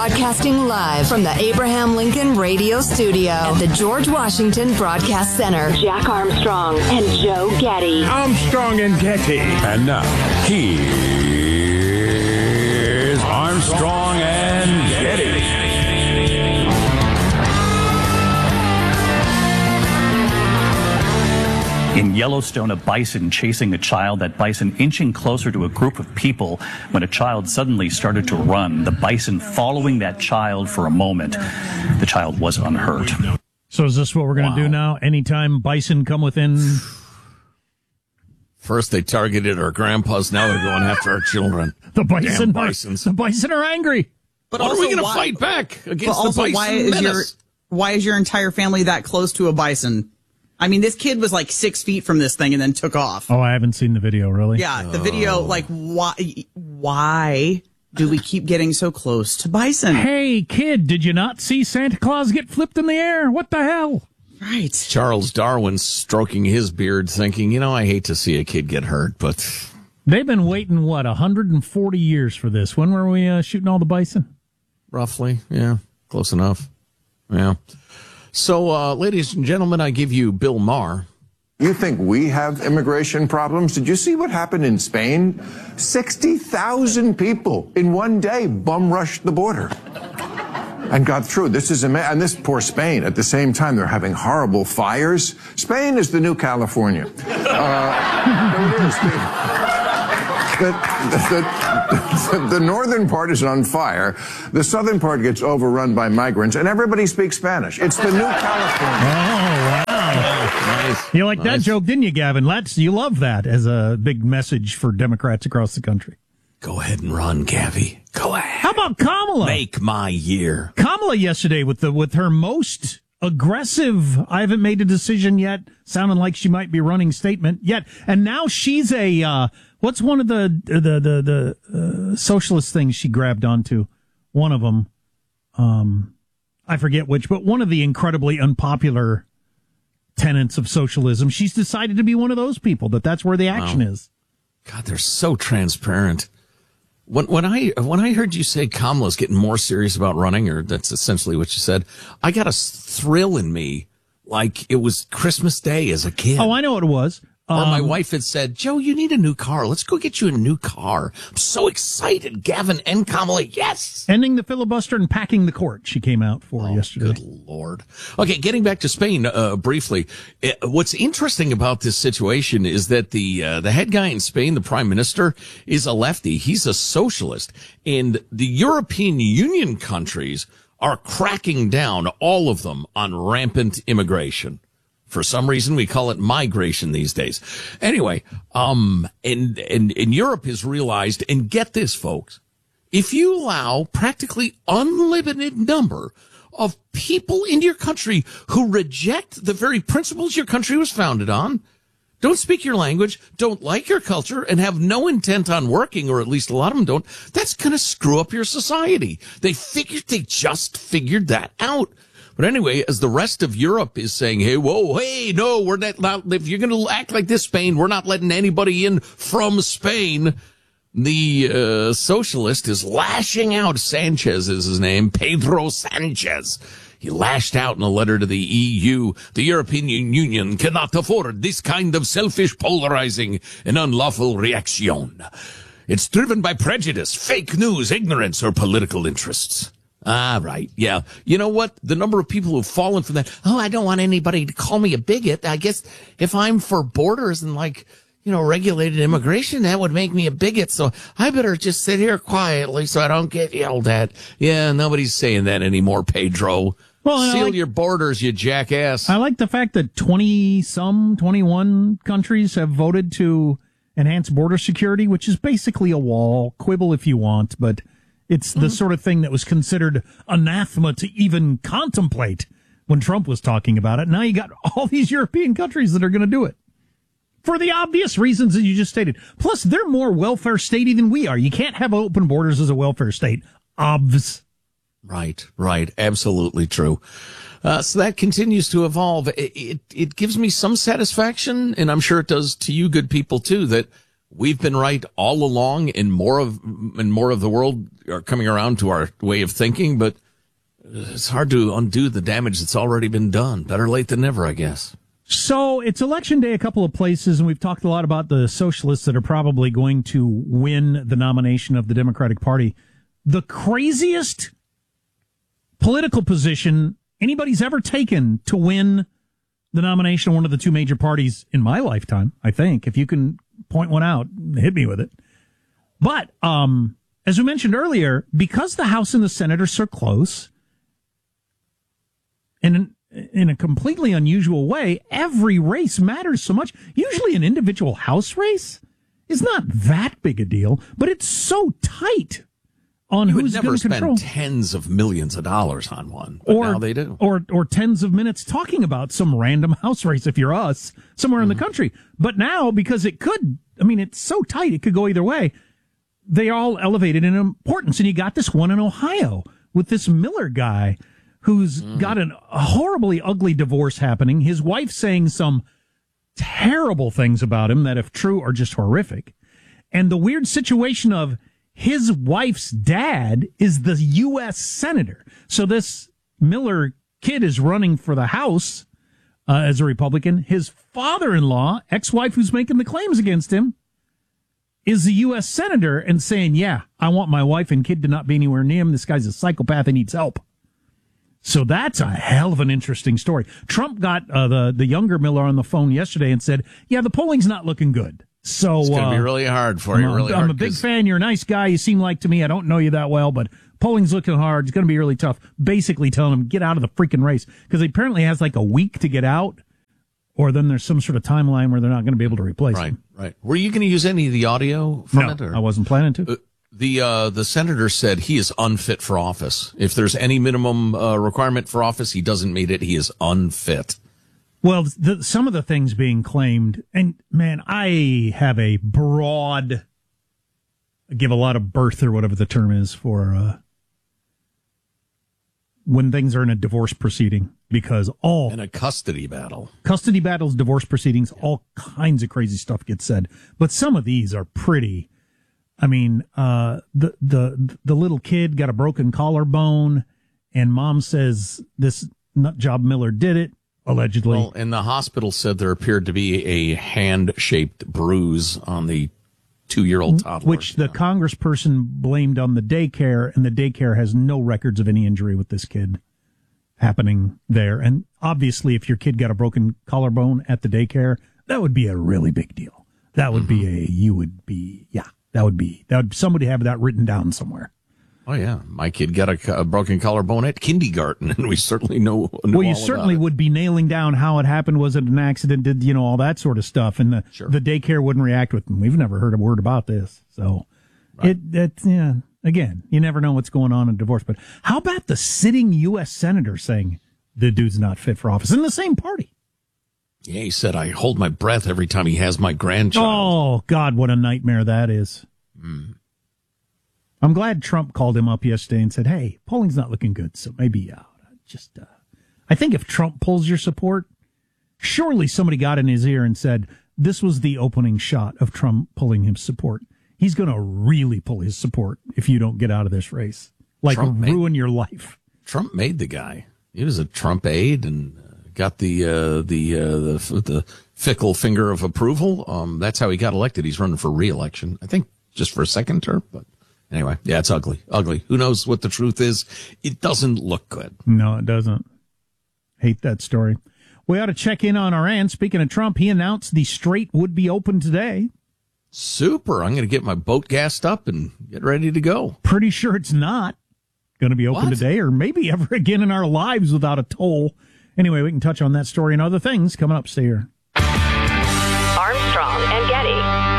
Broadcasting live from the Abraham Lincoln Radio Studio at the George Washington Broadcast Center. Jack Armstrong and Joe Getty. Armstrong and Getty. And now, here's Armstrong and Getty. In Yellowstone, a bison chasing a child, that bison inching closer to a group of people when a child suddenly started to run, the bison following that child for a moment. The child was unhurt. So is this what we're going to do now? Anytime bison come within... First they targeted our grandpas, now they're going after our children. The bison, bisons. The bison are angry. But what are we going to fight back against the bison why is your entire family that close to a bison? I mean, this kid was like 6 feet from this thing and then took off. Oh, I haven't seen the video, really? Yeah, the video, like, why do we keep getting so close to bison? Hey, kid, did you not see Santa Claus get flipped in the air? What the hell? Right. Charles Darwin stroking his beard thinking, I hate to see a kid get hurt, but... They've been waiting, 140 years for this. When were we shooting all the bison? Roughly, yeah. Close enough. Yeah. So, ladies and gentlemen, I give you Bill Maher. You think we have immigration problems? Did you see what happened in Spain? 60,000 people in one day bum rushed the border and got through. This is and this poor Spain. At the same time, they're having horrible fires. Spain is the new California. It is. The northern part is on fire. The southern part gets overrun by migrants, and everybody speaks Spanish. It's the new California. Oh, wow. Nice. You like that joke, didn't you, Gavin? You love that as a big message for Democrats across the country. Go ahead and run, Gavi. Go ahead. How about Kamala? Make my year. Kamala yesterday with her most aggressive, I haven't made a decision yet, sounding like she might be running statement yet. And now she's what's one of the socialist things she grabbed onto? One of them, I forget which, but one of the incredibly unpopular tenets of socialism. She's decided to be one of those people, that's where the action is. God, they're so transparent. When I heard you say Kamala's getting more serious about running, or that's essentially what you said, I got a thrill in me like it was Christmas Day as a kid. Oh, I know what it was. Or my wife had said, Joe, you need a new car. Let's go get you a new car. I'm so excited. Gavin and Kamala, yes. Ending the filibuster and packing the court, she came out for yesterday. Good Lord. Okay, getting back to Spain briefly. What's interesting about this situation is that the head guy in Spain, the prime minister, is a lefty. He's a socialist. And the European Union countries are cracking down, all of them, on rampant immigration. For some reason, we call it migration these days. Anyway, and Europe has realized, and get this, folks, if you allow practically unlimited number of people into your country who reject the very principles your country was founded on, don't speak your language, don't like your culture, and have no intent on working, or at least a lot of them don't, that's going to screw up your society. They just figured that out. But anyway, as the rest of Europe is saying, no, we're not, if you're going to act like this, Spain, we're not letting anybody in from Spain. The socialist is lashing out. Sanchez is his name, Pedro Sanchez. He lashed out in a letter to the EU. The European Union cannot afford this kind of selfish, polarizing, and unlawful reaction. It's driven by prejudice, fake news, ignorance, or political interests. Ah, right. Yeah. You know what? The number of people who've fallen for that. Oh, I don't want anybody to call me a bigot. I guess if I'm for borders and regulated immigration, that would make me a bigot. So I better just sit here quietly so I don't get yelled at. Yeah, nobody's saying that anymore, Pedro. Well, seal your borders, you jackass. I like the fact that 21 countries have voted to enhance border security, which is basically a wall. Quibble if you want, but it's the sort of thing that was considered anathema to even contemplate when Trump was talking about it. Now you got all these European countries that are going to do it for the obvious reasons that you just stated. Plus, they're more welfare statey than we are. You can't have open borders as a welfare state. Obvs. Right. Absolutely true. So that continues to evolve. It gives me some satisfaction, and I'm sure it does to you good people too, that we've been right all along, and more of the world are coming around to our way of thinking, but it's hard to undo the damage that's already been done. Better late than never, I guess. So it's election day a couple of places, and we've talked a lot about the socialists that are probably going to win the nomination of the Democratic Party. The craziest political position anybody's ever taken to win the nomination of one of the two major parties in my lifetime, I think. If you can point one out, hit me with it. But as we mentioned earlier, because the House and the Senate are so close, and in a completely unusual way, every race matters so much. Usually an individual House race is not that big a deal, but it's so tight on you who's would going never to control. spend tens of millions of dollars on one, but now they do. Or tens of minutes talking about some random House race, if you're us, somewhere in the country. But now, because it's so tight, it could go either way. They all elevated in importance. And you got this one in Ohio with this Miller guy who's got a horribly ugly divorce happening. His wife saying some terrible things about him that, if true, are just horrific. And the weird situation of his wife's dad is the U.S. senator. So this Miller kid is running for the House as a Republican. His father-in-law, ex-wife who's making the claims against him, is the U.S. senator and saying, yeah, I want my wife and kid to not be anywhere near him. This guy's a psychopath and needs help. So that's a hell of an interesting story. Trump got the younger Miller on the phone yesterday and said, yeah, the polling's not looking good. So it's going to be really hard for you. I'm a big fan. You're a nice guy. You seem like to me. I don't know you that well, but polling's looking hard. It's going to be really tough. Basically telling him, get out of the freaking race. Because he apparently has like a week to get out, or then there's some sort of timeline where they're not going to be able to replace him. Right. Were you going to use any of the audio from it? No, I wasn't planning to. The senator said he is unfit for office. If there's any minimum requirement for office, he doesn't meet it. He is unfit. Well, some of the things being claimed, and man, I have a broad, give a lot of birth or whatever the term is for when things are in a divorce proceeding, because in a custody battles, divorce proceedings, all kinds of crazy stuff gets said. But some of these are pretty. I mean, the little kid got a broken collarbone, and mom says this nut job Miller did it, allegedly. Well, and the hospital said there appeared to be a hand-shaped bruise on the 2-year-old toddler, which the congressperson blamed on the daycare, and the daycare has no records of any injury with this kid happening there. And obviously, if your kid got a broken collarbone at the daycare, that would be a really big deal. That would somebody have that written down somewhere. Oh yeah, my kid got a broken collarbone at kindergarten, and we certainly know. Well, you certainly would be nailing down how it happened. Was it an accident? Did all that sort of stuff? And the daycare wouldn't react with them. We've never heard a word about this. So again, you never know what's going on in divorce. But how about the sitting U.S. senator saying the dude's not fit for office in the same party? Yeah, he said, I hold my breath every time he has my grandchild. Oh, God, what a nightmare that is. I'm glad Trump called him up yesterday and said, hey, polling's not looking good, so maybe I think if Trump pulls your support, surely somebody got in his ear and said, this was the opening shot of Trump pulling his support. He's going to really pull his support if you don't get out of this race. Ruin your life. Trump made the guy. He was a Trump aide and got the fickle finger of approval. That's how he got elected. He's running for re-election, I think, just for a second term. But anyway, yeah, it's ugly. Who knows what the truth is? It doesn't look good. No, it doesn't. Hate that story. We ought to check in on our aunt. Speaking of Trump, he announced the Strait would be open today. Super. I'm going to get my boat gassed up and get ready to go. Pretty sure it's not going to be open today, or maybe ever again in our lives without a toll. Anyway, we can touch on that story and other things coming up. Stay here. Armstrong and Getty.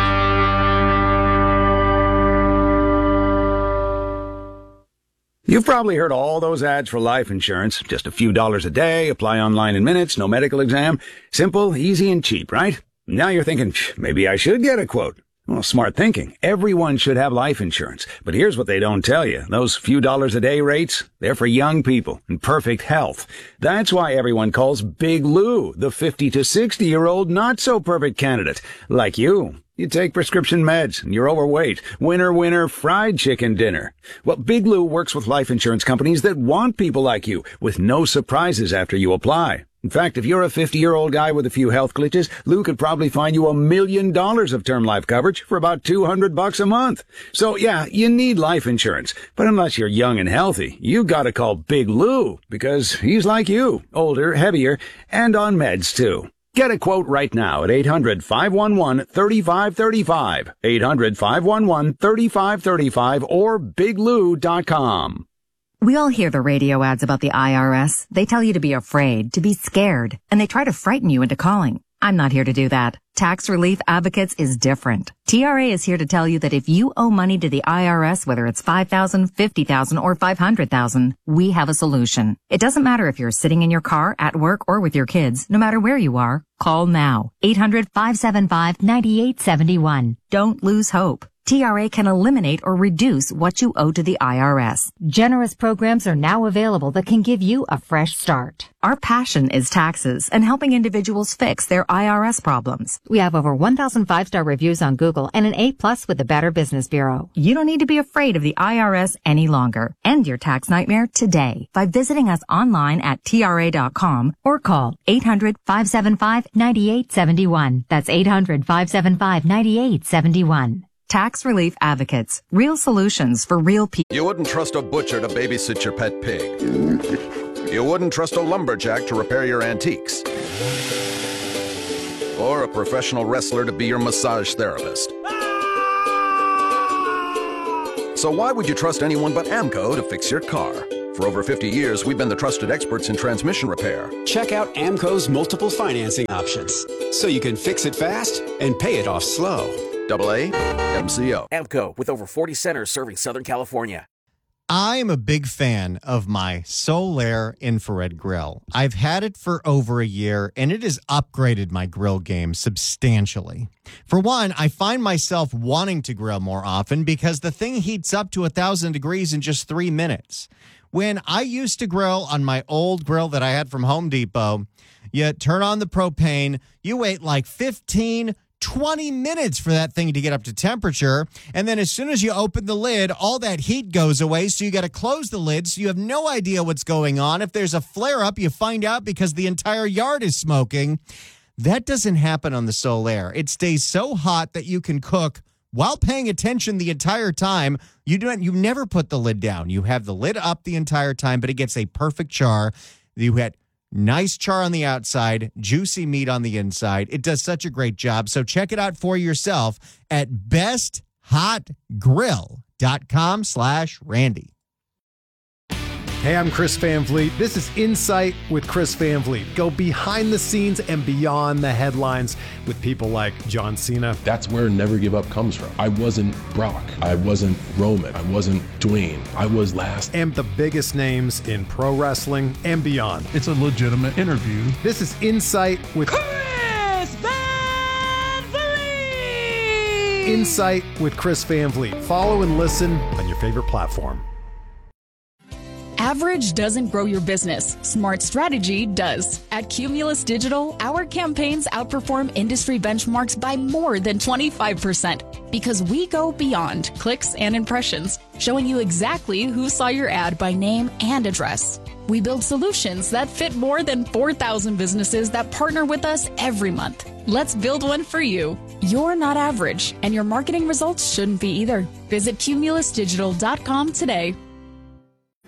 You've probably heard all those ads for life insurance. Just a few dollars a day, apply online in minutes, no medical exam. Simple, easy, and cheap, right? Now you're thinking, maybe I should get a quote. Well, smart thinking. Everyone should have life insurance. But here's what they don't tell you. Those few dollars a day rates, they're for young people in perfect health. That's why everyone calls Big Lou the 50 to 60-year-old not-so-perfect candidate, like you. You take prescription meds and you're overweight. Winner, winner, fried chicken dinner. Well, Big Lou works with life insurance companies that want people like you with no surprises after you apply. In fact, if you're a 50-year-old guy with a few health glitches, Lou could probably find you $1 million of term life coverage for about $200 a month. So yeah, you need life insurance. But unless you're young and healthy, you gotta call Big Lou because he's like you, older, heavier, and on meds too. Get a quote right now at 800-511-3535, 800-511-3535, or biglou.com. We all hear the radio ads about the IRS. They tell you to be afraid, to be scared, and they try to frighten you into calling. I'm not here to do that. Tax Relief Advocates is different. TRA is here to tell you that if you owe money to the IRS, whether it's $5,000, $50,000, or $500,000, we have a solution. It doesn't matter if you're sitting in your car, at work, or with your kids. No matter where you are, call now. 800-575-9871. Don't lose hope. TRA can eliminate or reduce what you owe to the IRS. Generous programs are now available that can give you a fresh start. Our passion is taxes and helping individuals fix their IRS problems. We have over 1,000 5-star reviews on Google and an A+ with the Better Business Bureau. You don't need to be afraid of the IRS any longer. End your tax nightmare today by visiting us online at TRA.com or call 800-575-9871. That's 800-575-9871. Tax Relief Advocates. Real solutions for real people. You wouldn't trust a butcher to babysit your pet pig. You wouldn't trust a lumberjack to repair your antiques. Or a professional wrestler to be your massage therapist. So why would you trust anyone but AMCO to fix your car? For over 50 years, we've been the trusted experts in transmission repair. Check out AMCO's multiple financing options, so you can fix it fast and pay it off slow. AA MCO. AMCO, with over 40 centers serving Southern California. I am a big fan of my Solaire infrared grill. I've had it for over a year, and it has upgraded my grill game substantially. For one, I find myself wanting to grill more often because the thing heats up to 1,000 degrees in just 3 minutes. When I used to grill on my old grill that I had from Home Depot, you turn on the propane, you wait like 20 minutes for that thing to get up to temperature. And then as soon as you open the lid, all that heat goes away. So you got to close the lid. So you have no idea what's going on. If there's a flare up, you find out because the entire yard is smoking. That doesn't happen on the Solaire. It stays so hot that you can cook while paying attention the entire time. You never put the lid down. You have the lid up the entire time, but it gets a perfect char. You had nice char on the outside, juicy meat on the inside. It does such a great job. So check it out for yourself at besthotgrill.com/Randy. Hey, I'm Chris Van Vliet. This is Insight with Chris Van Vliet. Go behind the scenes and beyond the headlines with people like John Cena. That's where Never Give Up comes from. I wasn't Brock. I wasn't Roman. I wasn't Dwayne. I was last. And the biggest names in pro wrestling and beyond. It's a legitimate interview. This is Insight with Chris Van Vliet. Insight with Chris Van Vliet. Follow and listen on your favorite platform. Average doesn't grow your business. Smart strategy does. At Cumulus Digital, our campaigns outperform industry benchmarks by more than 25% because we go beyond clicks and impressions, showing you exactly who saw your ad by name and address. We build solutions that fit more than 4,000 businesses that partner with us every month. Let's build one for you. You're not average, and your marketing results shouldn't be either. Visit cumulusdigital.com today.